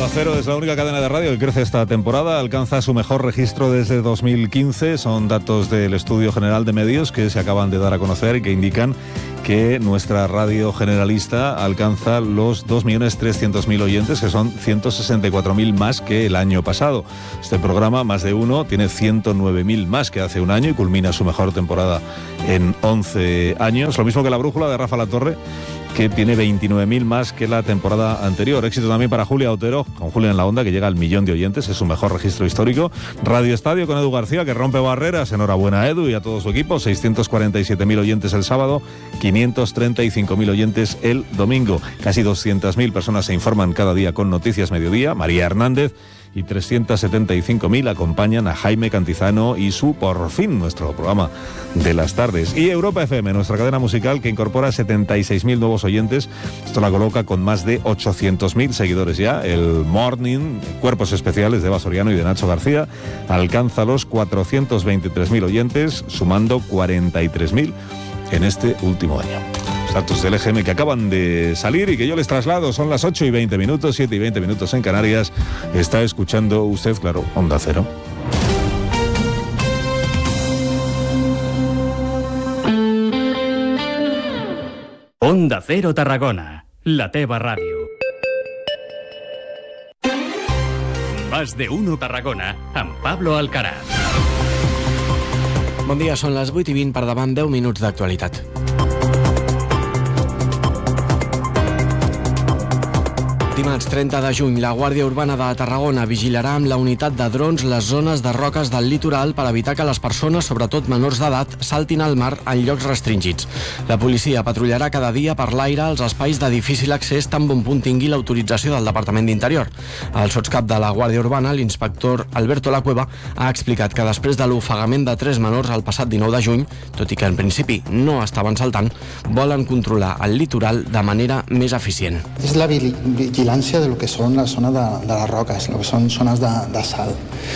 Onda Cero es la única cadena de radio que crece esta temporada, alcanza su mejor registro desde 2015, son datos del Estudio General de Medios que se acaban de dar a conocer y que indican que nuestra radio generalista alcanza los 2.300.000 oyentes, que son 164.000 más que el año pasado. Este programa, Más de Uno, tiene 109.000 más que hace un año y culmina su mejor temporada en 11 años. Lo mismo que La Brújula de Rafa Latorre, que tiene 29.000 más que la temporada anterior. Éxito también para Julia Otero, con Julia en la Onda, que llega al 1.000.000 de oyentes, es su mejor registro histórico. Radio Estadio con Edu García, que rompe barreras. Enhorabuena a Edu y a todo su equipo. 647.000 oyentes el sábado, 535.000 oyentes el domingo. Casi 200.000 personas se informan cada día con Noticias Mediodía. María Hernández. Y 375.000 acompañan a Jaime Cantizano y su Por Fin, nuestro programa de las tardes. Y Europa FM, nuestra cadena musical que incorpora 76.000 nuevos oyentes. Esto la coloca con más de 800.000 seguidores ya. El Morning, Cuerpos Especiales de Eva Soriano y de Nacho García, alcanza los 423.000 oyentes, sumando 43.000 en este último año. Datos del EGM que acaban de salir y que yo les traslado. Son las 8:20, 7:20 en Canarias. Está escuchando usted, claro, Onda Cero. Onda Cero Tarragona, la teva ràdio. Más de Uno Tarragona, amb Pablo Alcaraz. Bon dia, són les 8:20, per davant 10 minuts d'actualitat. Dimarts 30 de juny, la Guàrdia Urbana de Tarragona vigilarà amb la unitat de drons les zones de roques del litoral per evitar que les persones, sobretot menors d'edat, saltin al mar en llocs restringits. La policia patrullarà cada dia per l'aire els espais de difícil accés tan bon punt tingui l'autorització del Departament d'Interior. El sotscap de la Guàrdia Urbana, l'inspector Alberto Lacueva, ha explicat que després de l'ofegament de 3 menors el passat 19 de juny, tot i que en principi no estaven saltant, volen controlar el litoral de manera més eficient. És la vigilància de lo que són la zona de les roques, el que són zones de sal.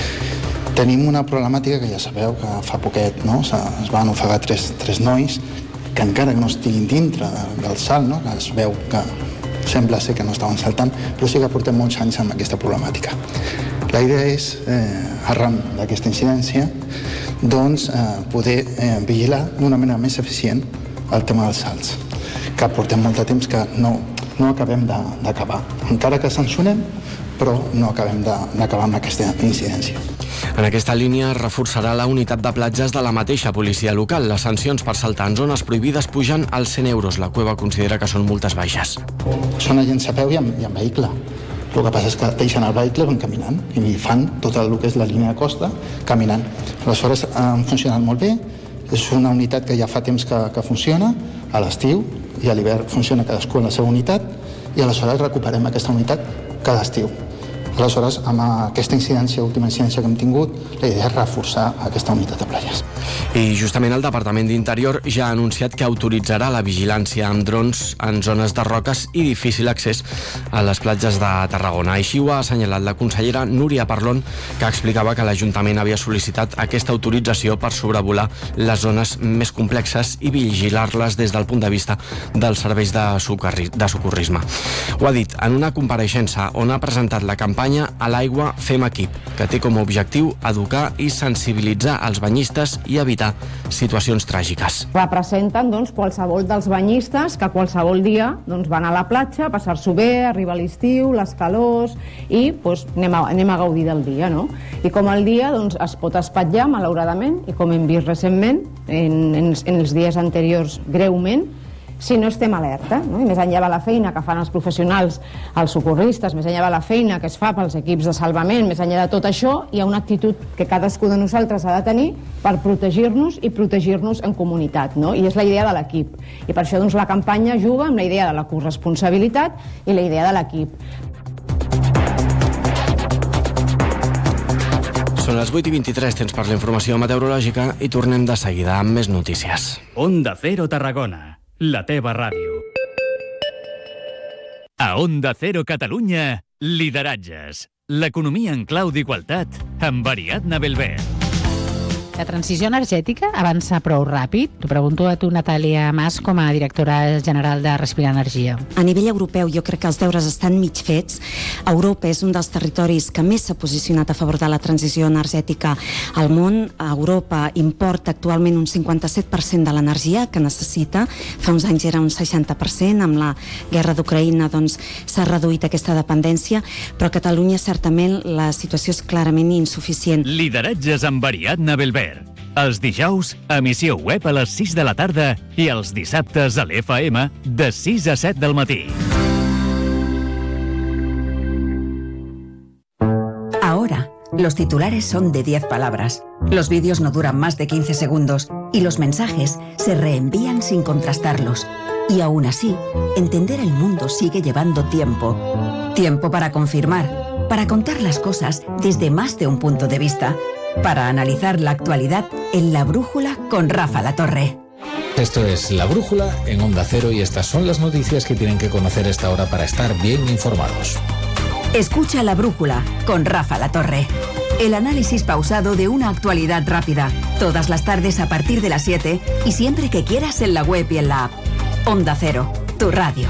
Tenim una problemàtica que ja sabeu que fa poquet, no? Es van ofegar tres nois que encara que no estiguin dintre del sal, no? Que es veu que sembla ser que no estaven saltant, però sí que portem molts anys amb aquesta problemàtica. La idea és, arran d'aquesta incidència, doncs, poder vigilar d'una manera més eficient el tema dels salts, que portem molt de temps que no acabem d'acabar. Encara que sancionem, però no acabem d'acabar amb aquesta incidència. En aquesta línia es reforçarà la unitat de platges de la mateixa policia local. Les sancions per saltar en zones prohibides pugen als 100 euros. La Cueva considera que són multes baixes. Són agents a peu i en vehicle. El que passa és que deixen el vehicle i van caminant i fan tot el que és la línia de costa caminant. Aleshores han funcionat molt bé. És una unitat que ja fa temps que funciona, a l'estiu, i a l'hivern funciona cadascú en la seva unitat, i aleshores recuperem aquesta unitat cada estiu. Aleshores, amb aquesta última incidència que hem tingut, la idea és reforçar aquesta unitat de platges. I justament el Departament d'Interior ja ha anunciat que autoritzarà la vigilància amb drons en zones de roques i difícil accés a les platges de Tarragona. Així ho ha assenyalat la consellera Núria Parlon, que explicava que l'Ajuntament havia sol·licitat aquesta autorització per sobrevolar les zones més complexes i vigilar-les des del punt de vista dels serveis de socorrisme. Ho ha dit en una compareixença on ha presentat la campanya A l'aigua fem equip, que té com a objectiu educar i sensibilitzar els banyistes i evitar situacions tràgiques. Representen qualsevol dels banyistes que qualsevol dia van a la platja a passar-s'ho bé, arriba l'estiu, les calors i anem a gaudir del dia, no? I com el dia es pot espatllar, malauradament, i com hem vist recentment, en els dies anteriors greument, si no estem alerta, no? I més enllà de la feina que fan els professionals, els socorristes, més enllà de la feina que es fa pels equips de salvament, més enllà de tot això, hi ha una actitud que cadascú de nosaltres ha de tenir per protegir-nos i protegir-nos en comunitat, no? I és la idea de l'equip. I per això la campanya juga amb la idea de la corresponsabilitat i la idea de l'equip. Són les 8:23, temps per la informació meteorològica i tornem de seguida amb més notícies. Onda Cero Tarragona, la teva ràdio. A Onda Cero Catalunya, lideratges. L'economia en clau d'igualtat amb Ariadna Belver. La transició energètica avança prou ràpid? T'ho pregunto a tu, Natàlia Mas, com a directora general de Respirar Energia. A nivell europeu jo crec que els deures estan mig fets. Europa és un dels territoris que més s'ha posicionat a favor de la transició energètica al món. Europa importa actualment un 57% de l'energia que necessita. Fa uns anys era un 60%. Amb la guerra d'Ucraïna s'ha reduït aquesta dependència, però a Catalunya certament la situació és clarament insuficient. Lideratges amb Ariadna Belver. Els dijous, emissió web a les 6 de la tarda i els dissabtes a l'FM de 6 a 7 del matí. Ahora, los titulares son de 10 palabras. Los vídeos no duran más de 15 segundos y los mensajes se reenvían sin contrastarlos. Y aún así, entender el mundo sigue llevando tiempo. Tiempo para confirmar, para contar las cosas desde más de un punto de vista, para analizar la actualidad en La Brújula con Rafa La Torre. Esto es La Brújula en Onda Cero y estas son las noticias que tienen que conocer a esta hora para estar bien informados. Escucha La Brújula con Rafa La Torre. El análisis pausado de una actualidad rápida. Todas las tardes a partir de las 7 y siempre que quieras en la web y en la app. Onda Cero, tu ràdio.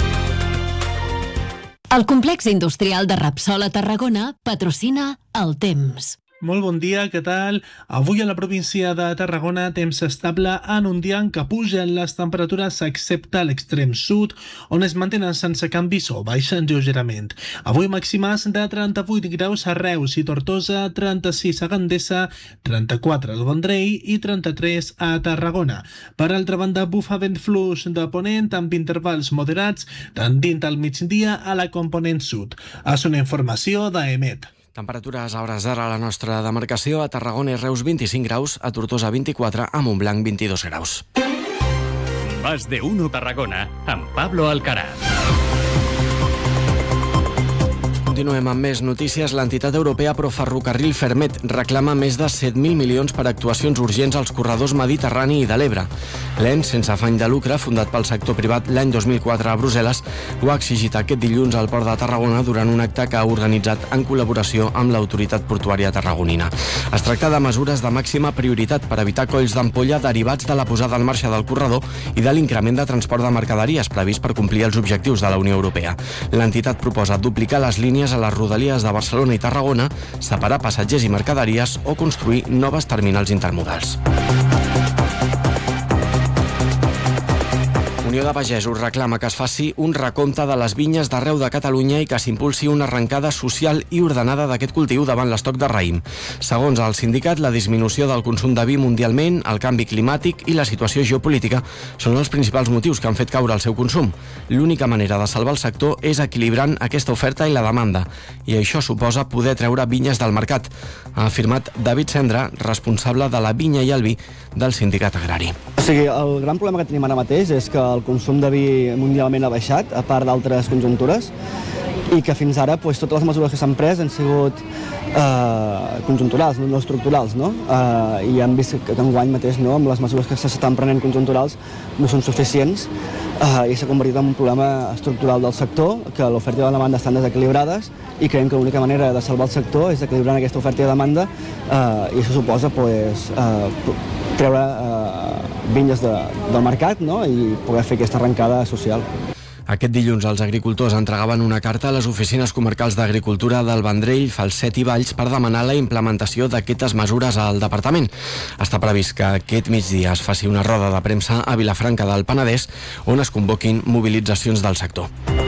El complex industrial de Repsol a Tarragona patrocina El Temps. Molt bon dia, què tal? Avui a la província de Tarragona temps estable en un dia en què pugen les temperatures excepte a l'extrem sud, on es mantenen sense canvis o baixen lleugerament. Avui màximes de 38 graus a Reus i Tortosa, 36 a Gandesa, 34 al Vendrell i 33 a Tarragona. Per altra banda, bufa vent fluix de ponent amb intervals moderats, tendint al migdia a la component sud. És una informació d'EMET. Temperatures a hores d'ara a la nostra demarcació: a Tarragona i Reus 25 graus, a Tortosa 24, a Montblanc 22 graus. Más de uno Tarragona, amb Pablo Alcaraz. Continuem amb més notícies. L'entitat europea Proferrocarril Fermet reclama més de 7.000 milions per actuacions urgents als corredors Mediterrani i de l'Ebre. L'ENS, sense afany de lucre, fundat pel sector privat l'any 2004 a Brussel·les, ho ha exigit aquest dilluns al Port de Tarragona durant un acte que ha organitzat en col·laboració amb l'autoritat portuària tarragonina. Es tracta de mesures de màxima prioritat per evitar colls d'ampolla derivats de la posada en marxa del corredor i de l'increment de transport de mercaderies previst per complir els objectius de la Unió Europea. L'entitat proposa duplicar les línies a les rodalies de Barcelona i Tarragona, separar passatgers i mercaderies o construir noves terminals intermodals. Unió de Pagesos reclama que es faci un recompte de les vinyes d'arreu de Catalunya i que s'impulsi una arrencada social i ordenada d'aquest cultiu davant l'estoc de raïm. Segons el sindicat, la disminució del consum de vi mundialment, el canvi climàtic i la situació geopolítica són els principals motius que han fet caure el seu consum. L'única manera de salvar el sector és equilibrant aquesta oferta i la demanda, i això suposa poder treure vinyes del mercat, ha afirmat David Cendra, responsable de la vinya i el vi del sindicat agrari. O sigui, el gran problema que tenim ara mateix és que el consum de vi mundialment ha baixat, a part d'altres conjuntures, i que fins ara totes les mesures que s'han pres han sigut conjunturals, no estructurals, no? I hem vist que enguany mateix, no, amb les mesures que s'estan prenent conjunturals no són suficients i s'ha convertit en un problema estructural del sector, que l'oferta i la demanda estan desequilibrades i creiem que l'única manera de salvar el sector és equilibrant aquesta oferta i demanda i això suposa treure vinyes del mercat, no? I poder fer aquesta arrencada social. Aquest dilluns els agricultors entregaven una carta a les oficines comarcals d'agricultura del Vendrell, Falset i Valls per demanar la implementació d'aquestes mesures al departament. Està previst que aquest migdia es faci una roda de premsa a Vilafranca del Penedès on es convoquin mobilitzacions del sector.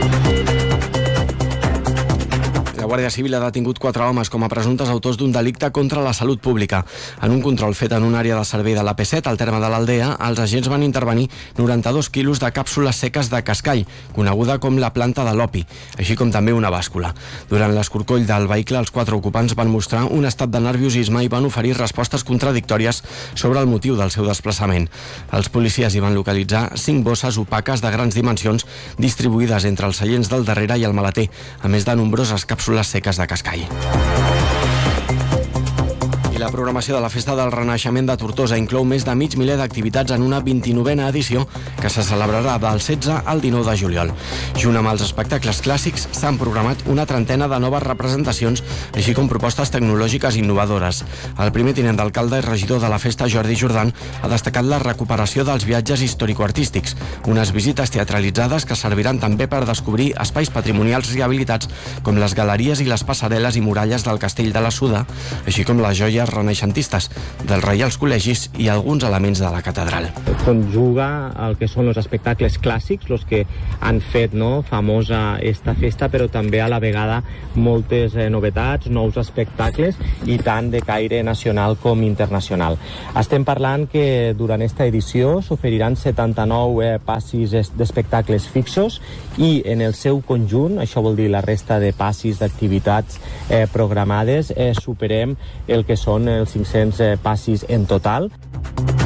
La Guàrdia Civil ha detingut 4 homes com a presumptes autors d'un delicte contra la salut pública. En un control fet en una àrea de servei de l'AP7, al terme de l'Aldea, els agents van intervenir 92 quilos de càpsules seques de cascall, coneguda com la planta de l'opi, així com també una bàscula. Durant l'escorcoll del vehicle, els 4 ocupants van mostrar un estat de nerviosisme i van oferir respostes contradictòries sobre el motiu del seu desplaçament. Els policies hi van localitzar 5 bosses opaques de grans dimensions distribuïdes entre els seients del darrere i el maleter, a més de nombroses càpsules seques de cascall. I la programació de la Festa del Renaixement de Tortosa inclou més de mig miler d'activitats en una 29a edició que se celebrarà del 16 al 19 de juliol. Junt amb els espectacles clàssics s'han programat una trentena de noves representacions, així com propostes tecnològiques innovadores. El primer tinent d'alcalde i regidor de la festa, Jordi Jordan, ha destacat la recuperació dels viatges històrico-artístics, unes visites teatralitzades que serviran també per descobrir espais patrimonials rehabilitats com les galeries i les passarel·les i muralles del Castell de la Suda, així com les joies renaixentistes dels Reials Col·legis i alguns elements de la catedral. Conjuga el que són els espectacles clàssics, els que han fet famosa esta festa, però també a la vegada moltes novetats, nous espectacles i tant de caire nacional com internacional. Estem parlant que durant esta edició s'oferiran 79 passis d'espectacles fixos i en el seu conjunt, això vol dir la resta de passis d'activitats programades, superem el que són els 500 passis en total.